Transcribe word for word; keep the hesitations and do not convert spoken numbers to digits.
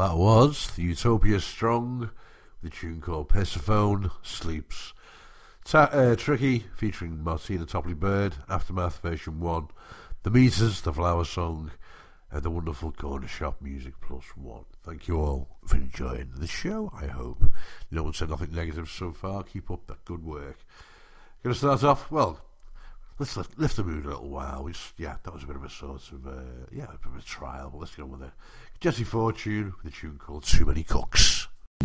that was the Utopia Strong, with a tune called Persephone Sleeps. Ta- uh, Tricky, featuring Martina Topley Bird, Aftermath version one, The Meters, The Flower Song, and the wonderful Corner Shop Music Plus One. Thank you all for enjoying the show, I hope. No one said nothing negative so far. Keep up that good work. Going to start off, well, let's lift, lift the mood a little while. We, yeah, that was a bit of a sort of, uh, yeah, a bit of a trial, but let's get on with it. Jesse Fortune with a tune called Too Many Cooks.